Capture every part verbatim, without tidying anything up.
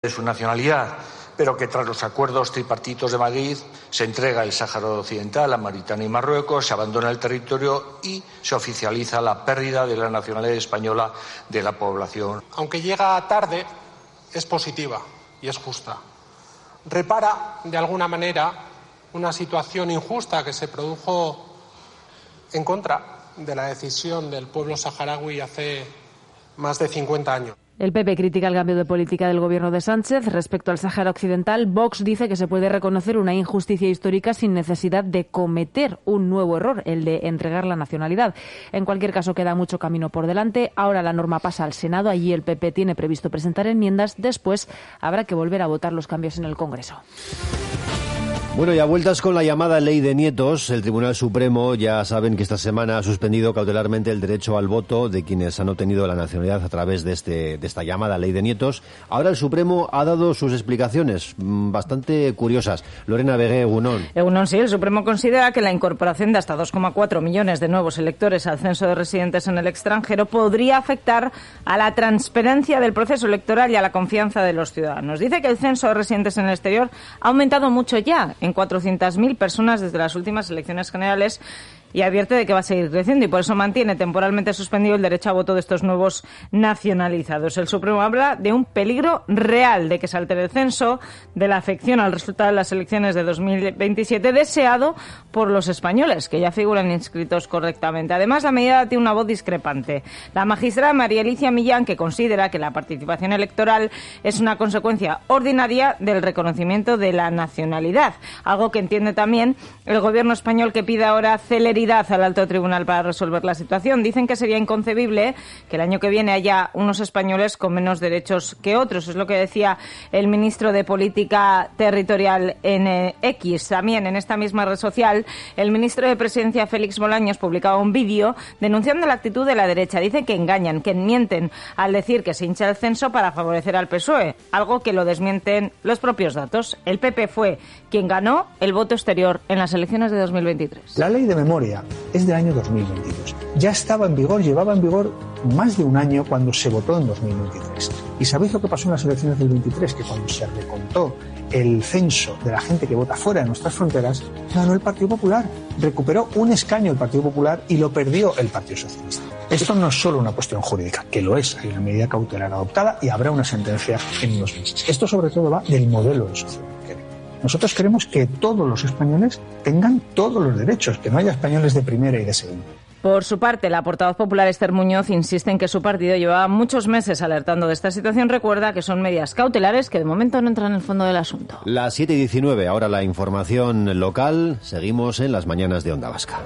de su nacionalidad, pero que tras los acuerdos tripartitos de Madrid se entrega el Sáhara Occidental a Mauritania y Marruecos, se abandona el territorio y se oficializa la pérdida de la nacionalidad española de la población. Aunque llega tarde, es positiva y es justa. Repara, de alguna manera, una situación injusta que se produjo en contra de la decisión del pueblo saharaui hace más de cincuenta años. El P P critica el cambio de política del gobierno de Sánchez respecto al Sáhara Occidental. Vox dice que se puede reconocer una injusticia histórica sin necesidad de cometer un nuevo error, el de entregar la nacionalidad. En cualquier caso, queda mucho camino por delante. Ahora la norma pasa al Senado. Allí el P P tiene previsto presentar enmiendas. Después habrá que volver a votar los cambios en el Congreso. Bueno, y a vueltas con la llamada ley de nietos, el Tribunal Supremo ya saben que esta semana ha suspendido cautelarmente el derecho al voto de quienes han obtenido la nacionalidad a través de este de esta llamada ley de nietos. Ahora el Supremo ha dado sus explicaciones mmm, bastante curiosas. Lorena Vegué, Egunon. Egunon, sí, el Supremo considera que la incorporación de hasta dos coma cuatro millones de nuevos electores al censo de residentes en el extranjero podría afectar a la transparencia del proceso electoral y a la confianza de los ciudadanos. Dice que el censo de residentes en el exterior ha aumentado mucho ya, en cuatrocientas mil personas desde las últimas elecciones generales, y advierte de que va a seguir creciendo y por eso mantiene temporalmente suspendido el derecho a voto de estos nuevos nacionalizados. El Supremo habla de un peligro real de que se altere el censo, de la afección al resultado de las elecciones de dos mil veintisiete deseado por los españoles, que ya figuran inscritos correctamente. Además, la medida tiene una voz discrepante. La magistrada María Alicia Millán, que considera que la participación electoral es una consecuencia ordinaria del reconocimiento de la nacionalidad, algo que entiende también el gobierno español, que pide ahora celeridad al alto tribunal para resolver la situación. Dicen que sería inconcebible que el año que viene haya unos españoles con menos derechos que otros. Es lo que decía el ministro de Política Territorial en X. También en esta misma red social, el ministro de Presidencia, Félix Bolaños, publicaba un vídeo denunciando la actitud de la derecha. Dice que engañan, que mienten al decir que se hincha el censo para favorecer al P S O E, algo que lo desmienten los propios datos. El P P fue quien ganó el voto exterior en las elecciones de dos mil veintitrés. La ley de memoria es del año dos mil veintidós. Ya estaba en vigor, llevaba en vigor más de un año cuando se votó en dos mil veintitrés. ¿Y sabéis lo que pasó en las elecciones del veintitrés? Que cuando se recontó el censo de la gente que vota fuera de nuestras fronteras, ganó el Partido Popular. Recuperó un escaño el Partido Popular y lo perdió el Partido Socialista. Esto no es solo una cuestión jurídica, que lo es. Hay una medida cautelar adoptada y habrá una sentencia en unos meses. Esto sobre todo va del modelo de sociedad. Nosotros queremos que todos los españoles tengan todos los derechos, que no haya españoles de primera y de segunda. Por su parte, la portavoz popular Esther Muñoz insiste en que su partido llevaba muchos meses alertando de esta situación. Recuerda que son medidas cautelares que de momento no entran en el fondo del asunto. Las siete y diecinueve, ahora la información local. Seguimos en las mañanas de Onda Vasca.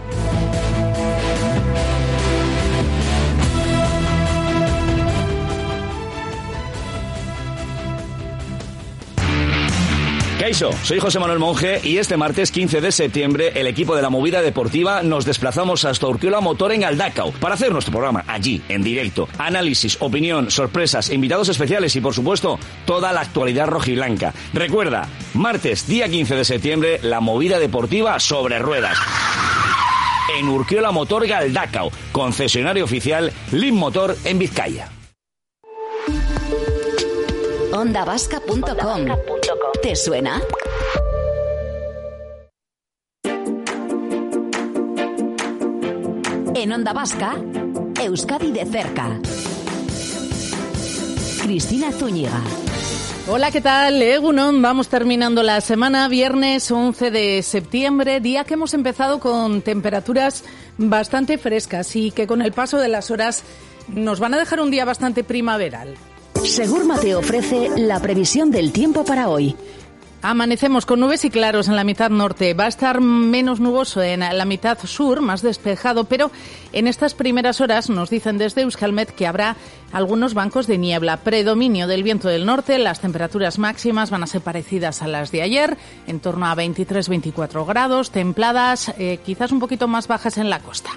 Kaixo, soy José Manuel Monge y este martes quince de septiembre el equipo de la Movida Deportiva nos desplazamos hasta Urquiola Motor en Galdakao para hacer nuestro programa allí, en directo. Análisis, opinión, sorpresas, invitados especiales y por supuesto toda la actualidad rojiblanca. Recuerda, martes día quince de septiembre, la Movida Deportiva sobre ruedas. En Urquiola Motor Galdakao, concesionario oficial Lim Motor en Vizcaya. onda vasca punto com. ¿Te suena? En Onda Vasca, Euskadi de cerca. Cristina Zúñiga. Hola, ¿qué tal? Egunon, vamos terminando la semana, viernes once de septiembre, día que hemos empezado con temperaturas bastante frescas y que con el paso de las horas nos van a dejar un día bastante primaveral. Segurma te ofrece la previsión del tiempo para hoy. Amanecemos con nubes y claros en la mitad norte. Va a estar menos nuboso en la mitad sur, más despejado, pero en estas primeras horas nos dicen desde Euskalmet que habrá algunos bancos de niebla. Predominio del viento del norte, las temperaturas máximas van a ser parecidas a las de ayer, en torno a veintitrés a veinticuatro grados, templadas, eh, quizás un poquito más bajas en la costa.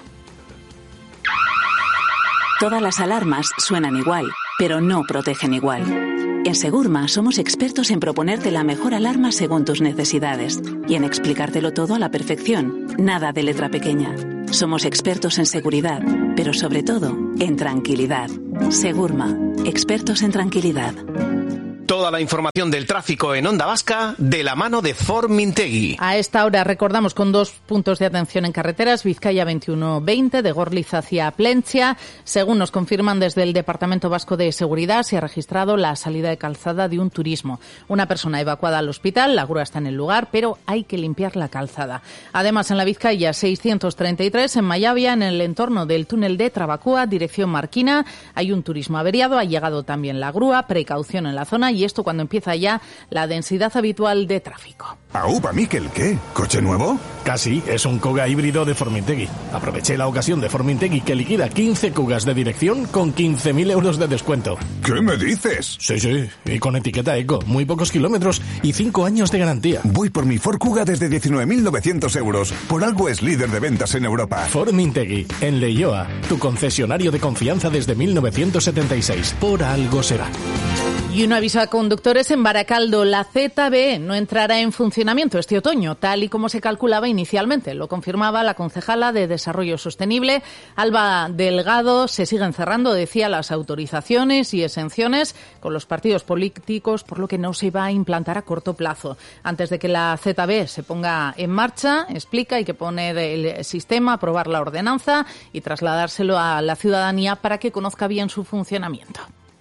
Todas las alarmas suenan igual, pero no protegen igual. En Segurma somos expertos en proponerte la mejor alarma según tus necesidades y en explicártelo todo a la perfección, nada de letra pequeña. Somos expertos en seguridad, pero sobre todo en tranquilidad. Segurma, expertos en tranquilidad. Toda la información del tráfico en Onda Vasca de la mano de Ford Mintegui. A esta hora recordamos con dos puntos de atención en carreteras, Vizcaya veintiuno veinte de Gorliz hacia Plentzia. Según nos confirman desde el Departamento Vasco de Seguridad, se ha registrado la salida de calzada de un turismo. Una persona evacuada al hospital, la grúa está en el lugar, pero hay que limpiar la calzada. Además, en la Vizcaya seiscientos treinta y tres, en Mayavia, en el entorno del túnel de Trabacúa, dirección Marquina, hay un turismo averiado, ha llegado también la grúa, precaución en la zona. Y esto cuando empieza ya la densidad habitual de tráfico. Aupa, Miquel, ¿qué? ¿Coche nuevo? Casi, es un Kuga híbrido de Formintegui. Aproveché la ocasión de Formintegui que liquida quince Kugas de dirección con quince mil euros de descuento. ¿Qué me dices? Sí, sí, y con etiqueta eco, muy pocos kilómetros y cinco años de garantía. Voy por mi Ford Kuga desde diecinueve mil novecientos euros. Por algo es líder de ventas en Europa. Formintegui, en Leioa, tu concesionario de confianza desde mil novecientos setenta y seis. Por algo será. Y un aviso a conductores en Baracaldo. La Z B no entrará en funcionamiento este otoño, tal y como se calculaba inicialmente. Lo confirmaba la concejala de Desarrollo Sostenible, Alba Delgado. Se siguen cerrando, decía, las autorizaciones y exenciones con los partidos políticos, por lo que no se va a implantar a corto plazo. Antes de que la Z B se ponga en marcha, explica, hay que poner el sistema, aprobar la ordenanza y trasladárselo a la ciudadanía para que conozca bien su funcionamiento.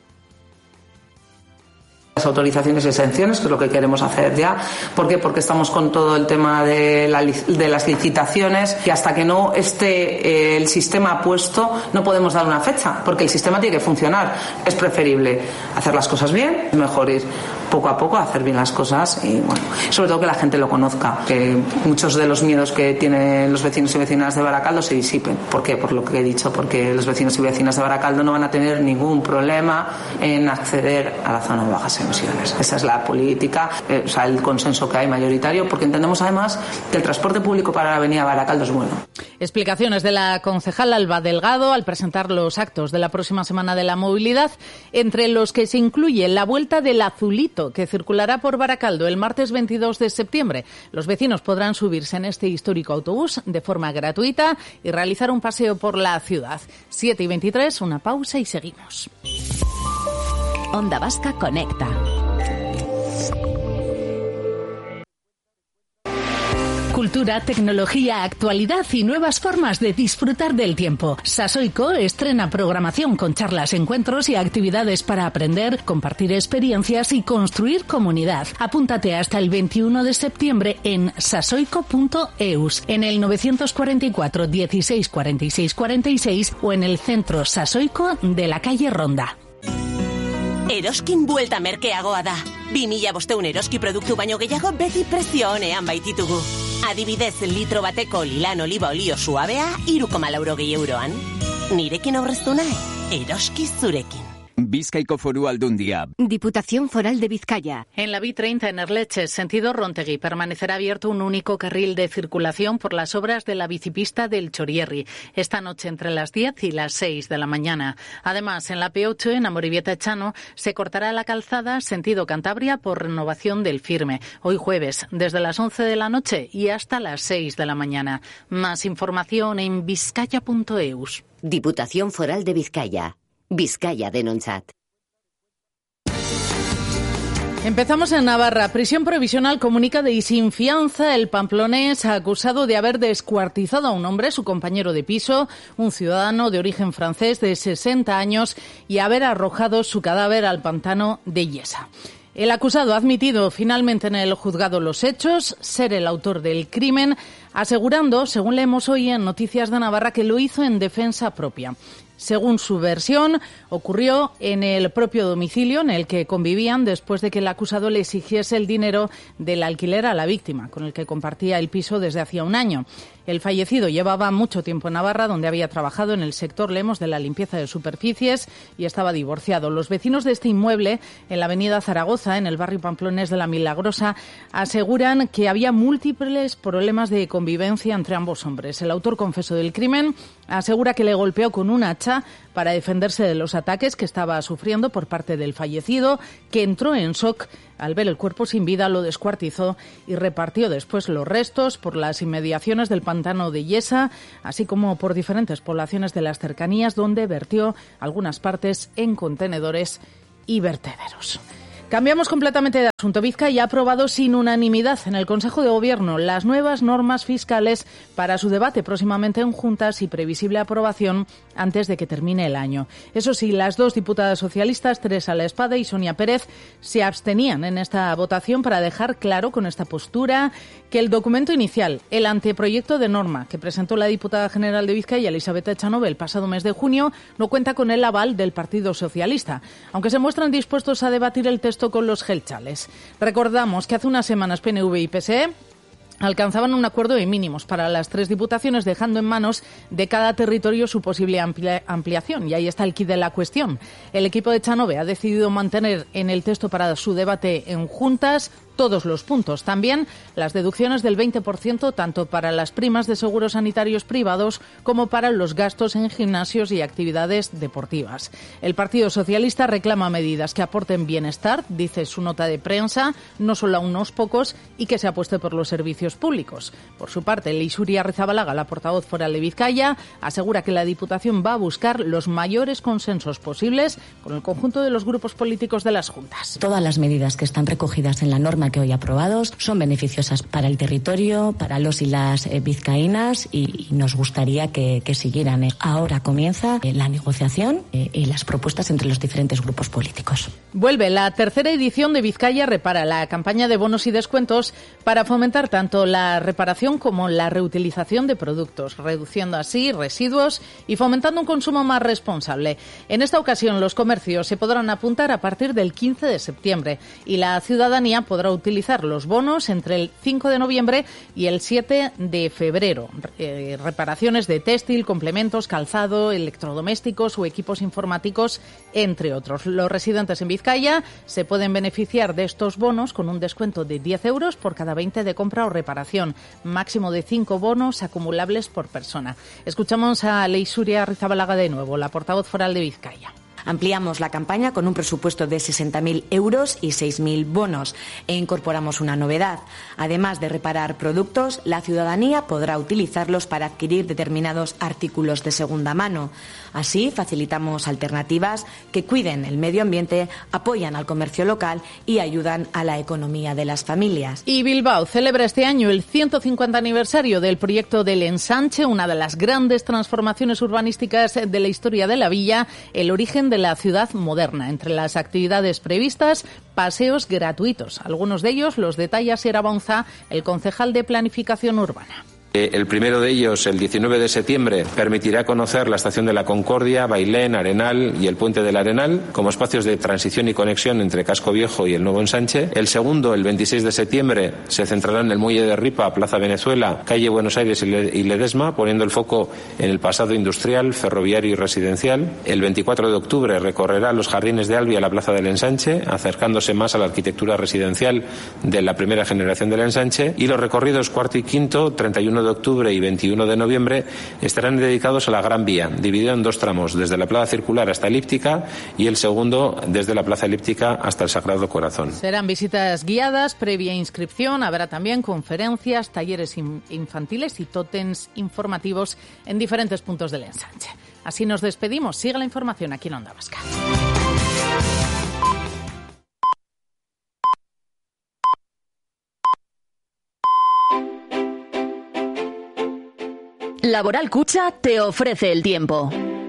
Las autorizaciones y exenciones, que es lo que queremos hacer ya. ¿Por qué? Porque estamos con todo el tema de, la, de las licitaciones y hasta que no esté eh, el sistema puesto no podemos dar una fecha, porque el sistema tiene que funcionar. Es preferible hacer las cosas bien, es mejor ir poco a poco a hacer bien las cosas y, bueno, sobre todo que la gente lo conozca, que muchos de los miedos que tienen los vecinos y vecinas de Baracaldo se disipen. ¿Por qué? Por lo que he dicho, porque los vecinos y vecinas de Baracaldo no van a tener ningún problema en acceder a la zona de bajas emisiones. Esa es la política, eh, o sea, el consenso que hay mayoritario, porque entendemos además que el transporte público para la avenida Baracaldo es bueno. Explicaciones de la concejal Alba Delgado al presentar los actos de la próxima Semana de la Movilidad, entre los que se incluye la Vuelta del Azulito, que circulará por Baracaldo el martes veintidós de septiembre. Los vecinos podrán subirse en este histórico autobús de forma gratuita y realizar un paseo por la ciudad. siete y veintitrés, una pausa y seguimos. Onda Vasca conecta. Cultura, tecnología, actualidad y nuevas formas de disfrutar del tiempo. Sasoico estrena programación con charlas, encuentros y actividades para aprender, compartir experiencias y construir comunidad. Apúntate hasta el veintiuno de septiembre en sasoico punto eus, en el novecientos cuarenta y cuatro dieciséis cuarenta y seis cuarenta y seis o en el centro Sasoico de la calle Ronda. Eroskin buelta merkeagoa da. bi mila bostehun eroski produktu baino gehiago beti prezio onean baititugu. Adibidez, litro bateko lilan oliba olio suabea hiru koma laurogei euroan. Nirekin aurreztu nahi, eroski zurekin. Bizkaiko Foru Aldundia. Diputación Foral de Vizcaya. En la B treinta en Erleche, sentido Rontegui, permanecerá abierto un único carril de circulación por las obras de la bicipista del Chorierri, esta noche entre las diez y las seis de la mañana. Además, en la P ocho, en Amorebieta-Echano, se cortará la calzada sentido Cantabria por renovación del firme, hoy jueves, desde las once de la noche y hasta las seis de la mañana. Más información en vizcaya punto eus. Diputación Foral de Vizcaya. Vizcaya denontzat. Empezamos en Navarra. Prisión provisional comunica de y sin fianza el pamplonés acusado de haber descuartizado a un hombre, su compañero de piso, un ciudadano de origen francés de sesenta años, y haber arrojado su cadáver al pantano de Yesa. El acusado ha admitido finalmente en el juzgado los hechos, ser el autor del crimen, asegurando, según leemos hoy en Noticias de Navarra, que lo hizo en defensa propia. Según su versión, ocurrió en el propio domicilio en el que convivían después de que el acusado le exigiese el dinero del alquiler a la víctima, con el que compartía el piso desde hacía un año. El fallecido llevaba mucho tiempo en Navarra, donde había trabajado en el sector, leemos, de la limpieza de superficies y estaba divorciado. Los vecinos de este inmueble, en la avenida Zaragoza, en el barrio pamplonés de La Milagrosa, aseguran que había múltiples problemas de convivencia entre ambos hombres. El autor confeso del crimen asegura que le golpeó con un hacha para defenderse de los ataques que estaba sufriendo por parte del fallecido, que entró en shock al ver el cuerpo sin vida, lo descuartizó y repartió después los restos por las inmediaciones del pantano de Yesa, así como por diferentes poblaciones de las cercanías, donde vertió algunas partes en contenedores y vertederos. Cambiamos completamente de asunto. Vizcaya ha aprobado sin unanimidad en el Consejo de Gobierno las nuevas normas fiscales para su debate próximamente en juntas y previsible aprobación antes de que termine el año. Eso sí, las dos diputadas socialistas, Teresa La Espada y Sonia Pérez, se abstenían en esta votación para dejar claro con esta postura que el documento inicial, el anteproyecto de norma que presentó la diputada general de Vizcaya, Elisabeth Echanove, el pasado mes de junio, no cuenta con el aval del Partido Socialista, aunque se muestran dispuestos a debatir el texto con los gelchales. Recordamos que hace unas semanas P N V y P S E alcanzaban un acuerdo de mínimos para las tres diputaciones, dejando en manos de cada territorio su posible amplia, ampliación. Y ahí está el quid de la cuestión. El equipo de Echanove ha decidido mantener en el texto para su debate en juntas todos los puntos. También las deducciones del veinte por ciento tanto para las primas de seguros sanitarios privados como para los gastos en gimnasios y actividades deportivas. El Partido Socialista reclama medidas que aporten bienestar, dice su nota de prensa, no solo a unos pocos, y que se apueste por los servicios públicos. Por su parte, Leixuri Arrizabalaga, la portavoz foral de Vizcaya, asegura que la Diputación va a buscar los mayores consensos posibles con el conjunto de los grupos políticos de las juntas. Todas las medidas que están recogidas en la norma que hoy aprobados son beneficiosas para el territorio, para los y las eh, vizcaínas y, y nos gustaría que, que siguieran. Ahora comienza eh, la negociación eh, y las propuestas entre los diferentes grupos políticos. Vuelve la tercera edición de Vizcaya Repara, la campaña de bonos y descuentos para fomentar tanto la reparación como la reutilización de productos, reduciendo así residuos y fomentando un consumo más responsable. En esta ocasión los comercios se podrán apuntar a partir del quince de septiembre y la ciudadanía podrá utilizar los bonos entre el cinco de noviembre y el siete de febrero. Eh, reparaciones de textil, complementos, calzado, electrodomésticos o equipos informáticos, entre otros. Los residentes en Vizcaya se pueden beneficiar de estos bonos con un descuento de diez euros por cada veinte de compra o reparación, máximo de cinco bonos acumulables por persona. Escuchamos a Leixuri Arrizabalaga de nuevo, la portavoz foral de Vizcaya. Ampliamos la campaña con un presupuesto de sesenta mil euros y seis mil bonos e incorporamos una novedad. Además de reparar productos, la ciudadanía podrá utilizarlos para adquirir determinados artículos de segunda mano. Así facilitamos alternativas que cuiden el medio ambiente, apoyan al comercio local y ayudan a la economía de las familias. Y Bilbao celebra este año el ciento cincuenta aniversario del proyecto del Ensanche, una de las grandes transformaciones urbanísticas de la historia de la villa, el origen de la ciudad moderna. Entre las actividades previstas, paseos gratuitos. Algunos de ellos los detalla Sierra Bonza, el concejal de Planificación Urbana. El primero de ellos, el diecinueve de septiembre, permitirá conocer la estación de la Concordia, Bailén, Arenal y el Puente del Arenal como espacios de transición y conexión entre Casco Viejo y el nuevo Ensanche. El segundo, el veintiséis de septiembre, se centrará en el Muelle de Ripa, Plaza Venezuela, Calle Buenos Aires y Ledesma, poniendo el foco en el pasado industrial, ferroviario y residencial. El veinticuatro de octubre recorrerá los jardines de Albi a la Plaza del Ensanche, acercándose más a la arquitectura residencial de la primera generación del Ensanche. Y los recorridos cuarto y quinto, treinta y uno de octubre y veintiuno de noviembre, estarán dedicados a la Gran Vía, dividido en dos tramos, desde la Plaza Circular hasta Elíptica y el segundo desde la Plaza Elíptica hasta el Sagrado Corazón. Serán visitas guiadas, previa inscripción, habrá también conferencias, talleres infantiles y tótems informativos en diferentes puntos del Ensanche. Así nos despedimos. Sigue la información aquí en Onda Vasca. Laboral Cucha te ofrece el tiempo.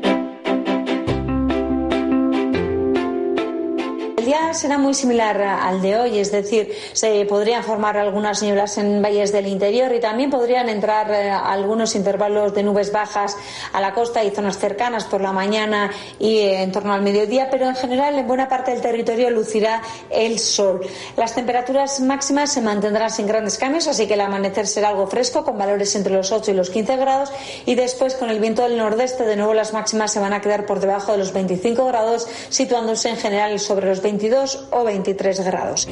El día será muy similar al de hoy, es decir, se podrían formar algunas nieblas en valles del interior y también podrían entrar eh, algunos intervalos de nubes bajas a la costa y zonas cercanas por la mañana y eh, en torno al mediodía, pero en general en buena parte del territorio lucirá el sol. Las temperaturas máximas se mantendrán sin grandes cambios, así que el amanecer será algo fresco, con valores entre los ocho y los quince grados, y después con el viento del nordeste de nuevo las máximas se van a quedar por debajo de los veinticinco grados, situándose en general sobre los veintidós o veintitrés grados.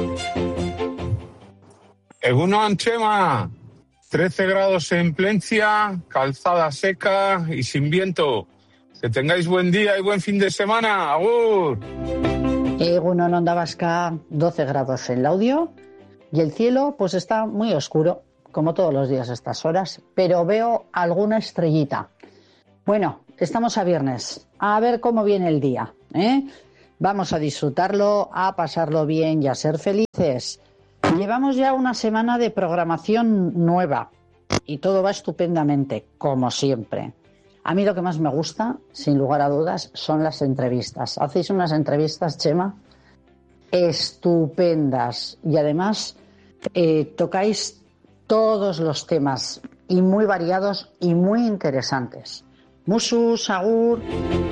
Egunon, Chema. trece grados en Plencia, calzada seca y sin viento. Que tengáis buen día y buen fin de semana. ¡Agur! Egunon, Onda Vasca, doce grados en Laudio y el cielo pues está muy oscuro, como todos los días a estas horas, pero veo alguna estrellita. Bueno, estamos a viernes, a ver cómo viene el día, ¿eh? Vamos a disfrutarlo, a pasarlo bien y a ser felices. Llevamos ya una semana de programación nueva y todo va estupendamente, como siempre. A mí lo que más me gusta, sin lugar a dudas, son las entrevistas. Hacéis unas entrevistas, Chema, estupendas y además eh, tocáis todos los temas y muy variados y muy interesantes. Musus, agur.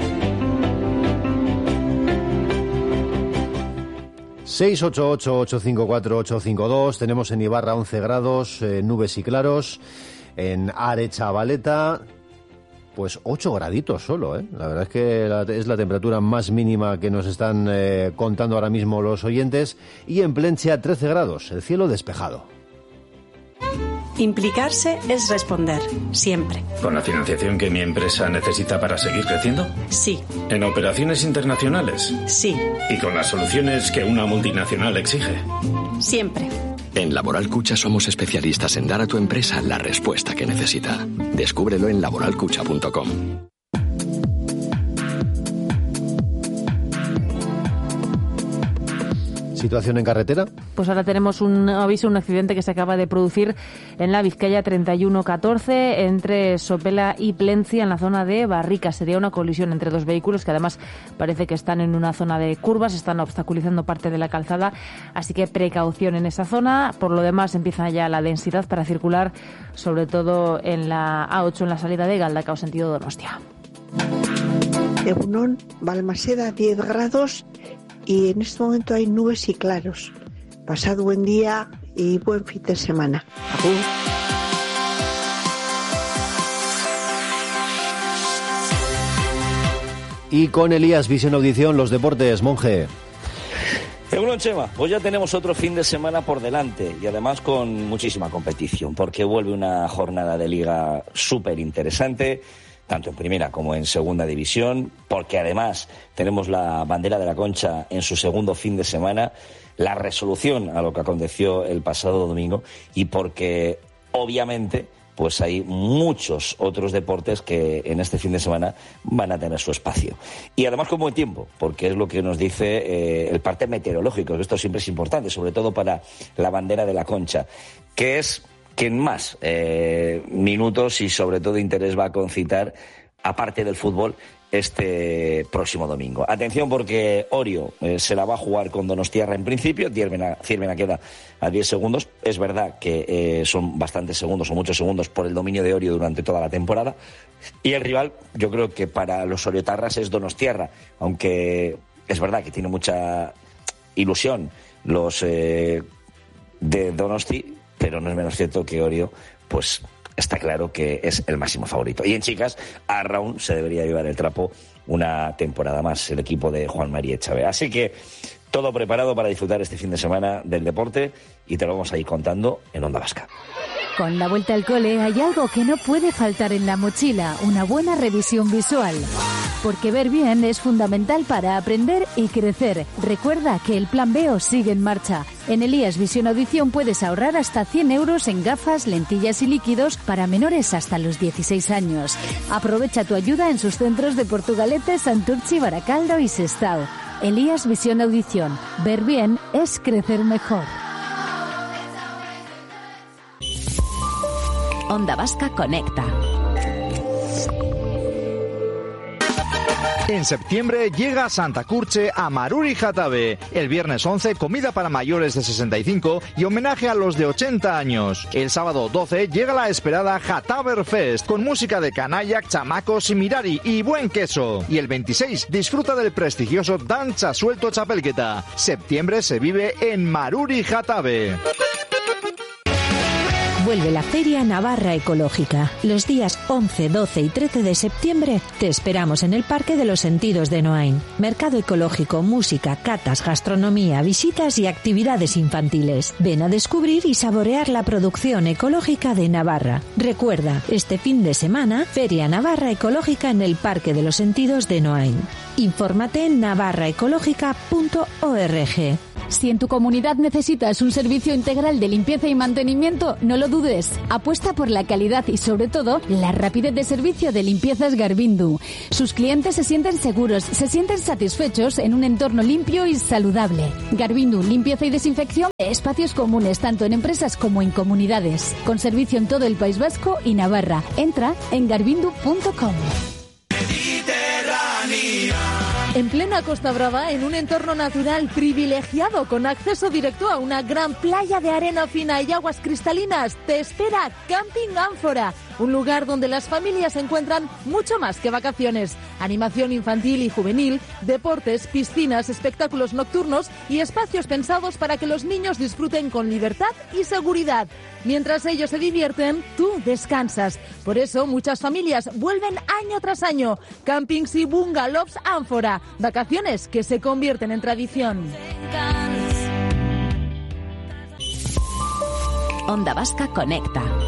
seis ocho ocho, ocho cinco cuatro, ocho cinco dos, tenemos en Ibarra once grados, eh, nubes y claros, en Arechavaleta, pues ocho graditos solo, ¿eh? La verdad es que la, es la temperatura más mínima que nos están eh, contando ahora mismo los oyentes, y en Plentzia trece grados, el cielo despejado. Implicarse es responder, siempre. ¿Con la financiación que mi empresa necesita para seguir creciendo? Sí. ¿En operaciones internacionales? Sí. ¿Y con las soluciones que una multinacional exige? Siempre. En Laboral Cucha somos especialistas en dar a tu empresa la respuesta que necesita. Descúbrelo en laboral cucha punto com. ¿Situación en carretera? Pues ahora tenemos un aviso, un accidente que se acaba de producir en la Vizcaya treinta y uno catorce entre Sopela y Plentzia en la zona de Barrica. Sería una colisión entre dos vehículos que además parece que están en una zona de curvas, están obstaculizando parte de la calzada, así que precaución en esa zona. Por lo demás empieza ya la densidad para circular, sobre todo en la A ocho en la salida de Galdacao sentido Donostia. Egunon, Balmaseda diez grados. Y en este momento hay nubes y claros. Pasad buen día y buen fin de semana. Agur. Y con Elías Visión Audición, los deportes, Monje. Egunon, Chema, pues ya tenemos otro fin de semana por delante y además con muchísima competición, porque vuelve una jornada de liga súper interesante, tanto en primera como en segunda división, porque además tenemos la bandera de la Concha en su segundo fin de semana, la resolución a lo que aconteció el pasado domingo, y porque obviamente pues hay muchos otros deportes que en este fin de semana van a tener su espacio. Y además con buen tiempo, porque es lo que nos dice eh, el parte meteorológico, que esto siempre es importante, sobre todo para la bandera de la Concha, que es quien más eh, minutos y sobre todo interés va a concitar, aparte del fútbol, este próximo domingo. Atención, porque Orio eh, se la va a jugar con Donostiarra en principio, Ciervena queda a diez segundos. Es verdad que eh, son bastantes segundos o muchos segundos por el dominio de Orio durante toda la temporada. Y el rival, yo creo que para los oriotarras es Donostiarra, aunque es verdad que tiene mucha ilusión los eh, de Donosti, pero no es menos cierto que Orio, pues está claro que es el máximo favorito. Y en chicas, a Raúl se debería llevar el trapo una temporada más, el equipo de Juan María Echave. Así que todo preparado para disfrutar este fin de semana del deporte y te lo vamos a ir contando en Onda Vasca. Con la vuelta al cole hay algo que no puede faltar en la mochila, una buena revisión visual. Porque ver bien es fundamental para aprender y crecer. Recuerda que el Plan B O sigue en marcha. En Elías Visión Audición puedes ahorrar hasta cien euros en gafas, lentillas y líquidos para menores hasta los dieciséis años. Aprovecha tu ayuda en sus centros de Portugalete, Santurchi, Baracaldo y Sestao. Elías Visión Audición. Ver bien es crecer mejor. Onda Vasca Conecta. En septiembre llega Santa Curche a Maruri Jatabe. El viernes once, comida para mayores de sesenta y cinco y homenaje a los de ochenta años. El sábado doce llega la esperada Jataber Fest, con música de Canayak, chamacos y mirari y buen queso. Y el veintiséis disfruta del prestigioso Danza Suelto Chapelqueta. Septiembre se vive en Maruri Jatabe. Vuelve la Feria Navarra Ecológica. Los días once, doce y trece de septiembre te esperamos en el Parque de los Sentidos de Noain. Mercado ecológico, música, catas, gastronomía, visitas y actividades infantiles. Ven a descubrir y saborear la producción ecológica de Navarra. Recuerda, este fin de semana, Feria Navarra Ecológica en el Parque de los Sentidos de Noain. Infórmate en navarra ecológica punto org. Si en tu comunidad necesitas un servicio integral de limpieza y mantenimiento, no lo dudes. Apuesta por la calidad y, sobre todo, la rapidez de servicio de Limpiezas Garvindu. Sus clientes se sienten seguros, se sienten satisfechos en un entorno limpio y saludable. Garvindu, limpieza y desinfección de espacios comunes, tanto en empresas como en comunidades. Con servicio en todo el País Vasco y Navarra. Entra en garvindu punto com. En plena Costa Brava, en un entorno natural privilegiado con acceso directo a una gran playa de arena fina y aguas cristalinas, te espera Camping Ánfora, un lugar donde las familias encuentran mucho más que vacaciones. Animación infantil y juvenil, deportes, piscinas, espectáculos nocturnos y espacios pensados para que los niños disfruten con libertad y seguridad. Mientras ellos se divierten, tú descansas. Por eso muchas familias vuelven año tras año. Campings y bungalows Ánfora. Vacaciones que se convierten en tradición. Onda Vasca conecta.